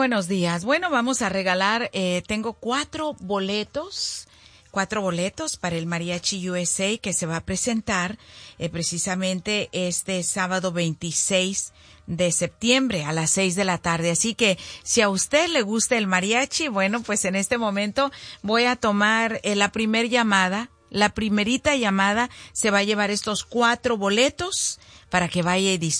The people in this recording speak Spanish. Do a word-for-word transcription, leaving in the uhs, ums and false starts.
buenos días. Bueno, vamos a regalar, eh, tengo cuatro boletos, cuatro boletos para el Mariachi U S A que se va a presentar eh, precisamente este sábado veintiséis de septiembre a las seis de la tarde. Así que si a usted le gusta el mariachi, bueno, pues en este momento voy a tomar eh, la primer llamada. La primerita llamada se va a llevar estos cuatro boletos para que vaya y disfrute